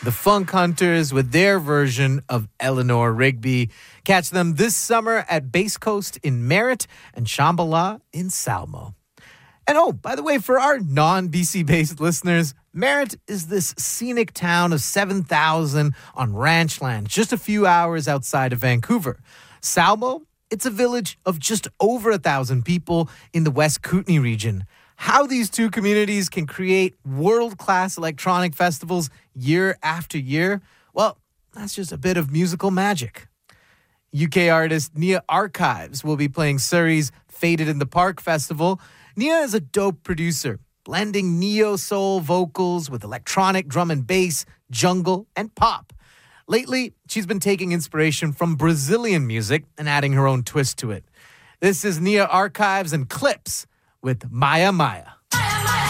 the Funk Hunters with their version of Eleanor Rigby. Catch them this summer at Bass Coast in Merritt and Shambhala in Salmo. And oh, by the way, for our non-BC-based listeners, Merritt is this scenic town of 7,000 on ranch land, just a few hours outside of Vancouver. Salmo, it's a village of just over 1,000 people in the West Kootenay region. How these two communities can create world-class electronic festivals year after year, well, that's just a bit of musical magic. UK artist Nia Archives will be playing Surrey's Faded in the Park Festival. Nia is a dope producer, blending neo-soul vocals with electronic drum and bass, jungle, and pop. Lately, she's been taking inspiration from Brazilian music and adding her own twist to it. This is Nia Archives and Clips with Maya Maya.